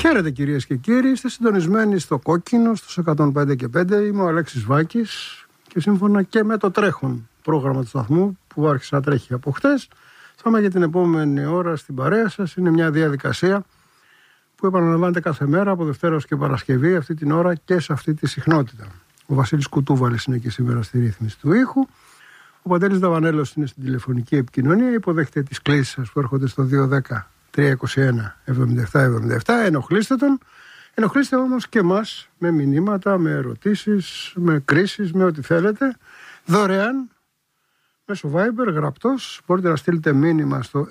Χαίρετε κυρίες και κύριοι, είστε συντονισμένοι στο Κόκκινο, στους 105 και 5. Είμαι ο Αλέξης Βάκης και σύμφωνα και με το τρέχον πρόγραμμα του σταθμού που άρχισε να τρέχει από χτες, θα είμαι για την επόμενη ώρα στην παρέα σας. Είναι μια διαδικασία που επαναλαμβάνεται κάθε μέρα από Δευτέρα ως και Παρασκευή, αυτή την ώρα και σε αυτή τη συχνότητα. Ο Βασίλης Κουτούβαλης είναι και σήμερα στη ρύθμιση του ήχου. Ο Παντέλης Δαβανέλος είναι στην τηλεφωνική επικοινωνία. Υποδέχεται τις κλήσεις σας που έρχονται στο 210-321-7777. Ενοχλήστε τον. Ενοχλήστε όμως και εμάς με μηνύματα, με ερωτήσεις, με κρίσεις, με ό,τι θέλετε. Δωρεάν, μέσω Viber, γραπτός. Μπορείτε να στείλετε μήνυμα στο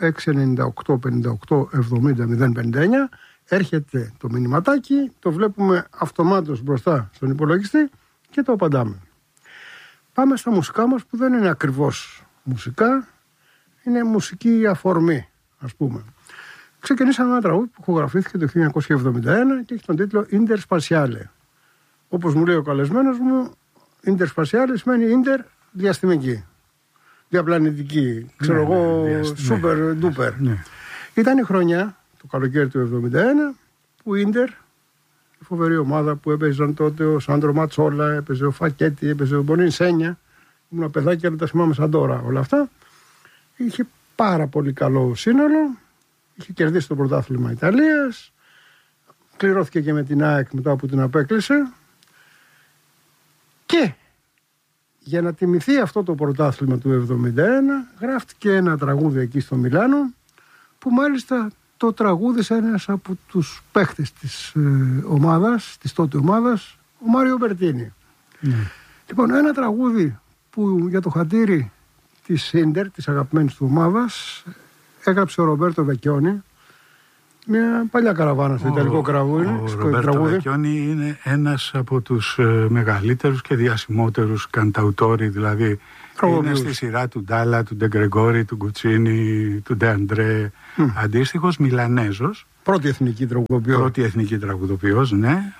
698-58-70-059. Έρχεται το μηνυματάκι, το βλέπουμε αυτομάτως μπροστά στον υπολογιστή και το απαντάμε. Πάμε στα μουσικά μας που δεν είναι ακριβώς μουσικά, είναι μουσική αφορμή, ας πούμε. Ξεκινήσαμε ένα τραγούδι που ηχογραφήθηκε το 1971 και έχει τον τίτλο Interspaziale. Όπως μου λέει ο καλεσμένος μου, Interspaziale σημαίνει Inter διαστημική, διαπλανητική, ξέρω εγώ, super duper. Ναι. Ήταν η χρονιά, το καλοκαίρι του 1971, που η Inter, η φοβερή ομάδα που έπαιζαν τότε ο Σάντρο Ματσόλα, έπαιζε ο Φακέτη, έπαιζε ο Μπονίν Σένια, ήμουν παιδάκι αλλά τα θυμάμαι σαν τώρα όλα αυτά, είχε πάρα πολύ καλό σύνολο, είχε κερδίσει το πρωτάθλημα Ιταλίας, κληρώθηκε και με την ΑΕΚ μετά που την απέκλεισε και για να τιμηθεί αυτό το πρωτάθλημα του 1971 γράφτηκε ένα τραγούδι εκεί στο Μιλάνο που μάλιστα το τραγούδισε ένας από τους παίχτες της ομάδας, της τότε ομάδας, ο Μάριο Μπερτίνι. Λοιπόν, ένα τραγούδι που για το χατήρι της Ίντερ, της αγαπημένης του ομάδας, έγραψε ο Ρομπέρτο Βεκιόνι, μια παλιά καραβάνα στο ιταλικό τραγούδι. Ο Ρομπέρτο Βεκιόνι είναι ένας από τους μεγαλύτερους και διασημότερους κανταουτόροι, δηλαδή είναι στη σειρά του Ντάλα, του Ντε Γκρεγόρι, του Γκουτσίνι, του Ντε Αντρέ, αντίστοιχος Μιλανέζος. Πρώτη εθνική τραγουδοποιός, ναι.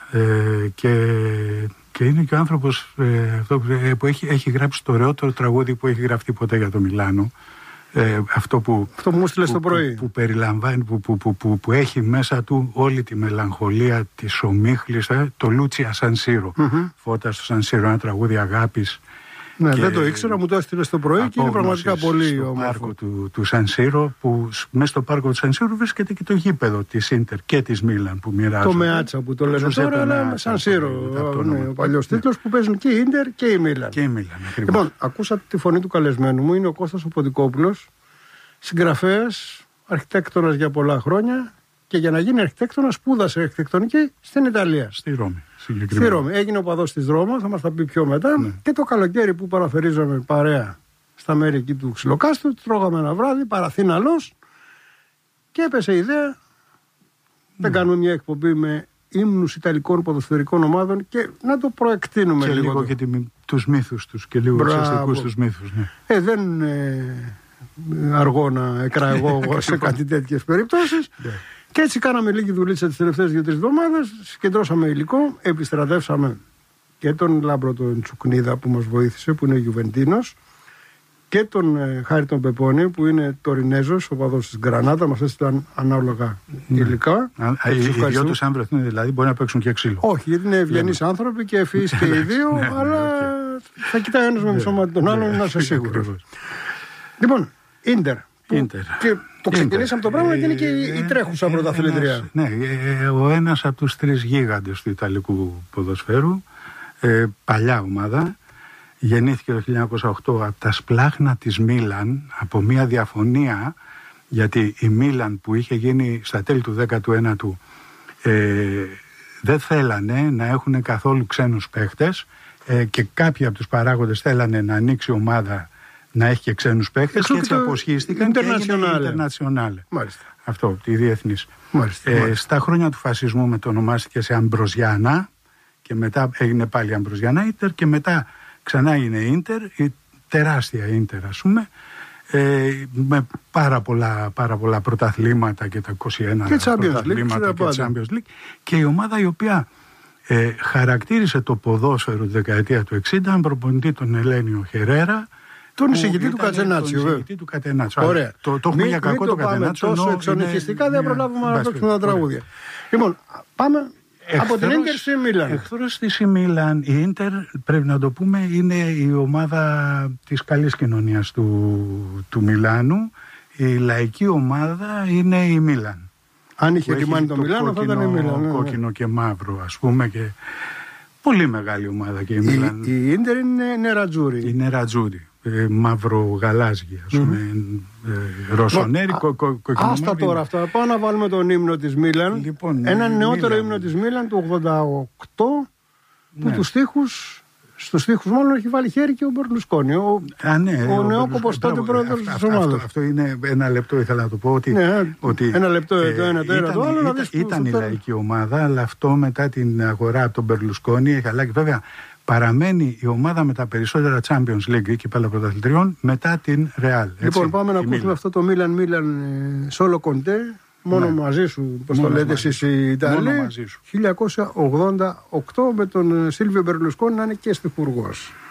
Και είναι και ο άνθρωπος που έχει γράψει το ωραιότερο τραγούδι που έχει γραφτεί ποτέ για το Μιλάνο. Αυτό που μου στείλες το πρωί. Που περιλαμβάνει, που έχει μέσα του όλη τη μελαγχολία της ομίχλης, το Λούτσια Σανσίρο. Φώτα στο Σανσίρο, ένα τραγούδι αγάπης. Ναι, δεν το ήξερα, μου το έστειλε το πρωί και είναι πραγματικά πολύ όμορφο. Στο πάρκο του Σανσίρο, που μέσα στο πάρκο του Σανσίρο βρίσκεται και το γήπεδο της Ίντερ και της Μίλαν που μοιράζονται. Το Μεάτσα που το λένε τώρα, αλλά Σανσίρο, ο παλιός τίτλος που παίζουν και η Ίντερ και η Μίλαν. Λοιπόν, ακούσατε τη φωνή του καλεσμένου μου, είναι ο Κώστας ο Ποντικόπουλος, συγγραφέας, αρχιτέκτονας για πολλά χρόνια. Και για να γίνει αρχιτέκτονα, σπούδασε αρχιτεκτονική στην Ιταλία. Στη Ρώμη. Στη Ρώμη. Έγινε οπαδός της Ρώμας, θα μας τα πει πιο μετά. Ναι. Και το καλοκαίρι που παραφερίζαμε παρέα στα μέρη εκεί του Ξυλοκάστρου, τρώγαμε ένα βράδυ, παραθύναλος, και έπεσε η ιδέα. Δεν κάνουμε μια εκπομπή με ύμνους ιταλικών ποδοσφαιρικών ομάδων και να το προεκτείνουμε και λίγο. Και τους μύθους τους και λίγο ουσιαστικούς τους μύθους. Ναι. Δεν αργώ να εκραγώ σε κάτι τέτοιες περιπτώσεις. Και έτσι κάναμε λίγη δουλίτσα τις τελευταίες 2-3 εβδομάδες, συγκεντρώσαμε υλικό, επιστρατεύσαμε και τον Λάμπρο τον Τσουκνίδα που μας βοήθησε, που είναι Γιουβεντίνος, και τον Χάρη τον Πεπόνη που είναι Τωρινέζος, ο παδός της Γκρανάτα, μας έστειλαν ανάλογα υλικά. Οι δυο τους αν βρεθούν δηλαδή μπορεί να παίξουν και ξύλο. Όχι, γιατί είναι ευγενείς άνθρωποι και ευφυείς και οι δύο, αλλά θα κοιτάει ένας με μισό μάτι τον άλλον, να είσαι σίγουρος. Λοιπόν, Ίντερ. Και το ξεκινήσαμε το πράγμα και είναι και η τρέχουσα πρωταθλήτρια. Ναι, ο ένας από τους 3 γίγαντες του ιταλικού ποδοσφαίρου, παλιά ομάδα, γεννήθηκε το 1908 από τα σπλάχνα της Μίλαν, από μια διαφωνία, γιατί η Μίλαν που είχε γίνει στα τέλη του 19ου δεν θέλανε να έχουν καθόλου ξένους παίχτες και κάποιοι από τους παράγοντες θέλανε να ανοίξει ομάδα να έχει και ξένους παίχτες και έτσι αποσχίστηκαν και έγινε Ιντερνασιονάλε. Αυτό, τη διεθνής. Στα χρόνια του φασισμού μετονομάστηκε σε Αμπροζιάνα και μετά έγινε πάλι Αμπροζιάνα Ίντερ και μετά ξανά είναι Ίντερ, η τεράστια Ίντερ ας πούμε, με πάρα πολλά πρωταθλήματα και τα 21 και πρωταθλήματα και Champions League, και η ομάδα η οποία χαρακτήρισε το ποδόσφαιρο τη δεκαετία του 60, προπονητή τον Ελένιο Χερέρα, Τον εισηγητή του Κατενάτσιο. Ωραία. Το έχουμε για κακό το Κατενάτσιο. Τόσο εξονυχιστικά δεν προλάβουμε να παίξουμε τα τραγούδια. Λοιπόν, πάμε από την Ίντερ στη Μίλαν. Εχθρός της Μίλαν. Η Ίντερ, πρέπει να το πούμε, είναι η ομάδα της καλής κοινωνίας του Μιλάνου. Η λαϊκή ομάδα είναι η Μίλαν. Αν είχε ρημάνει το Μιλάνο θα ήταν η Μίλαν. Κόκκινο και μαύρο, ας πούμε, και πολύ μεγάλη ομάδα και η Μίλαν. Η Ίντερ είναι νερατζούρι. Είναι νερατζούρι. Μαύρο-γαλάζια, ας πούμε, ροσονέρι, κοκκινομαύρη. Άστα τώρα αυτά. Πάω να βάλουμε τον ύμνο της Μίλαν. Λοιπόν, έναν νεότερο ύμνο της Μίλαν του 88, που στους στίχους μάλλον έχει βάλει χέρι και ο Μπερλουσκόνη. Ο νεόκοπος τότε πρόεδρος της ομάδας. Αυτό είναι ένα λεπτό, ήθελα να το πω. Ότι ένα λεπτό το ένα τέρα το άλλο. Ήταν η λαϊκή ομάδα, αλλά αυτό μετά την αγορά από τον Μπερλουσκόνη έχει αλλάξει. Βέβαια, παραμένει η ομάδα με τα περισσότερα Champions League και πέλα πρωταθλητριών μετά την Real. Λοιπόν, πάμε να ακούσουμε αυτό το Μίλαν Solo Conte. Μόνο μαζί σου, πώς το λέτε εσείς οι Ιταλοί. 1988 με τον Σίλβιο Μπερλουσκόνη να είναι και στιχουργός.